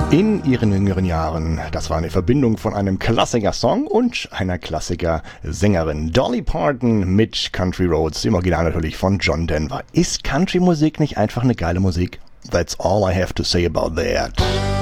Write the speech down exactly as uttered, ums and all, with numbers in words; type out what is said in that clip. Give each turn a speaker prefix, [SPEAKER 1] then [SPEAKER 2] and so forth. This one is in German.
[SPEAKER 1] In ihren jüngeren Jahren, das war eine Verbindung von einem Klassiker-Song und einer Klassiker-Sängerin. Dolly Parton mit Country Roads, im Original natürlich von John Denver. Ist Country-Musik nicht einfach eine geile Musik? That's all I have to say about that.